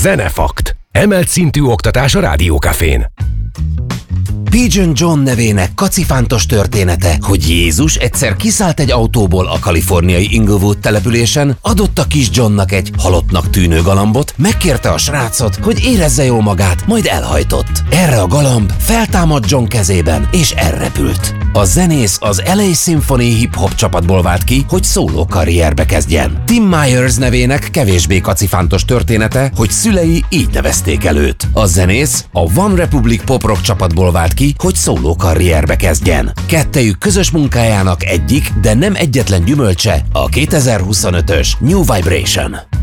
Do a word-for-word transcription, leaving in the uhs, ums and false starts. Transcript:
Zenefakt. Emelt szintű oktatás a Rádiókafén. Pigeon John nevének kacifántos története, hogy Jézus egyszer kiszállt egy autóból a kaliforniai Inglewood településen, adott a kis Johnnak egy halottnak tűnő galambot, megkérte a srácot, hogy érezze jól magát, majd elhajtott. Erre a galamb feltámadt John kezében, és elrepült. A zenész az el á Symphony hip-hop csapatból vált ki, hogy szóló karrierbe kezdjen. Tim Myers nevének kevésbé kacifántos története, hogy szülei így nevezték el őt. A zenész a One Republic pop-rock csapatból vált ki, hogy szóló karrierbe kezdjen. Kettejük közös munkájának egyik, de nem egyetlen gyümölcse a kétezer-huszonötös New Vibration.